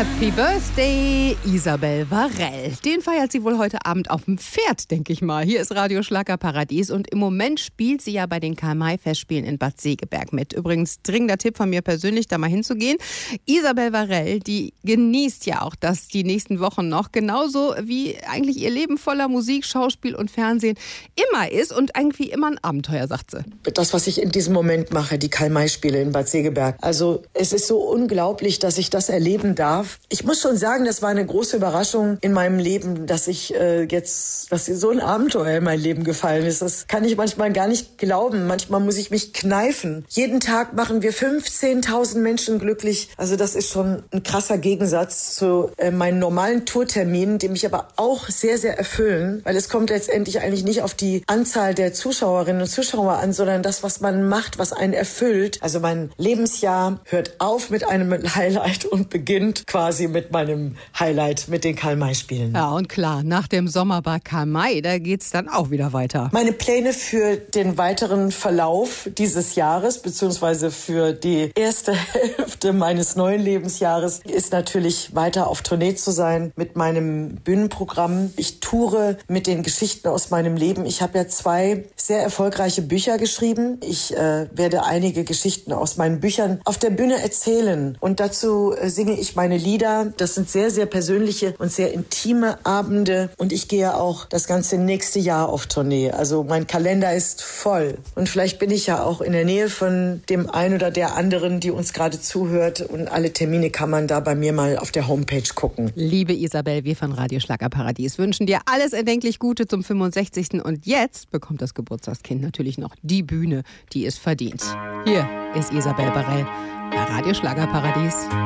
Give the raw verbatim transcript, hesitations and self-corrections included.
Happy Birthday, Isabel Varell. Den feiert sie wohl heute Abend auf dem Pferd, denke ich mal. Hier ist Radio Schlagerparadies und im Moment spielt sie ja bei den Karl-May-Festspielen in Bad Segeberg mit. Übrigens dringender Tipp von mir persönlich, da mal hinzugehen. Isabel Varell, die genießt ja auch das die nächsten Wochen noch, genauso wie eigentlich ihr Leben voller Musik, Schauspiel und Fernsehen immer ist und irgendwie immer ein Abenteuer, sagt sie. Das, was ich in diesem Moment mache, die Karl-May-Spiele in Bad Segeberg. Also es ist so unglaublich, dass ich das erleben darf. Ich muss schon sagen, das war eine große Überraschung in meinem Leben, dass ich äh, jetzt, dass so ein Abenteuer in mein Leben gefallen ist. Das kann ich manchmal gar nicht glauben. Manchmal muss ich mich kneifen. Jeden Tag machen wir fünfzehntausend Menschen glücklich. Also das ist schon ein krasser Gegensatz zu äh, meinen normalen Tourterminen, die mich aber auch sehr, sehr erfüllen, weil es kommt letztendlich eigentlich nicht auf die Anzahl der Zuschauerinnen und Zuschauer an, sondern das, was man macht, was einen erfüllt. Also mein Lebensjahr hört auf mit einem Highlight und beginnt quasi mit meinem Highlight, mit den Karl-May-Spielen. Ja, und klar, nach dem Sommer bei Karl-May, da geht's dann auch wieder weiter. Meine Pläne für den weiteren Verlauf dieses Jahres, beziehungsweise für die erste Hälfte meines neuen Lebensjahres, ist natürlich weiter auf Tournee zu sein mit meinem Bühnenprogramm. Ich toure mit den Geschichten aus meinem Leben. Ich habe ja zwei sehr erfolgreiche Bücher geschrieben. Ich äh, werde einige Geschichten aus meinen Büchern auf der Bühne erzählen. Und dazu äh, singe ich meine Lieder. Das sind sehr, sehr persönliche und sehr intime Abende. Und ich gehe auch das ganze nächste Jahr auf Tournee. Also mein Kalender ist voll. Und vielleicht bin ich ja auch in der Nähe von dem einen oder der anderen, die uns gerade zuhört. Und alle Termine kann man da bei mir mal auf der Homepage gucken. Liebe Isabel, wir von Radio Schlagerparadies wünschen dir alles erdenklich Gute zum fünfundsechzigsten Und jetzt bekommt das Geburtstagskind natürlich noch die Bühne, die es verdient. Hier ist Isabel Varell bei Radio Schlagerparadies.